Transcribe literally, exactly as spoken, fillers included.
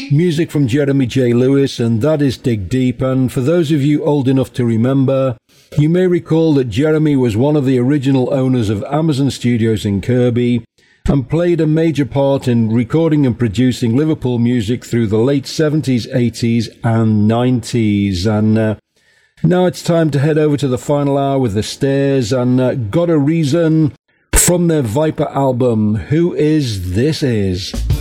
Music from Jeremy J. Lewis, and that is Dig Deep. And for those of you old enough to remember, you may recall that Jeremy was one of the original owners of Amazon Studios in Kirkby and played a major part in recording and producing Liverpool music through the late seventies, eighties and nineties. And uh, now it's time to head over to the final hour with The Stairs and uh, Got a Reason from their Viper album, Who Is This Is.